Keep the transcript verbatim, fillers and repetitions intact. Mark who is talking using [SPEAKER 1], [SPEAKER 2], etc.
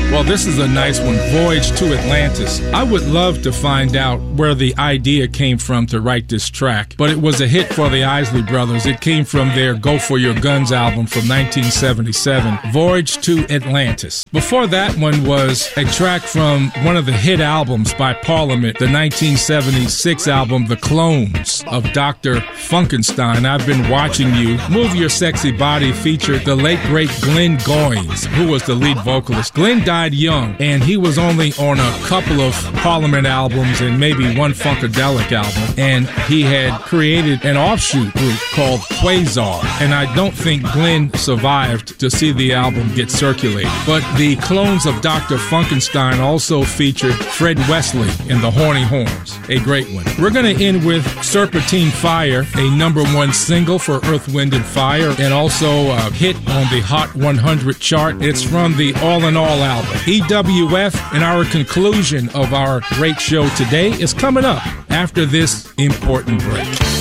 [SPEAKER 1] Well, this is a nice one, Voyage to Atlantis. I would love to find out where the idea came from to write this track, but it was a hit for the Isley Brothers. It came from their Go For Your Guns album from nineteen seventy-seven, Voyage to Atlantis. Before that one was a track from one of the hit albums by Parliament, the nineteen seventy-six album, The Clones of Doctor Funkenstein. I've Been Watching You. Move Your Sexy Body featured the late, great Glenn Goins, who was the lead vocalist. Glenn died young, and he was only on a couple of Parliament albums and maybe one Funkadelic album, and he had created an offshoot group called Quasar, and I don't think Glenn survived to see the album get circulated. But the Clones of Doctor Funkenstein also featured Fred Wesley and the Horny Horns, a great one. We're going to end with Serpentine Fire, a number one single for Earth, Wind and Fire, and also a hit on the Hot one hundred chart. It's from the All in All album. E W F, and our conclusion of our great show today is coming up after this important break.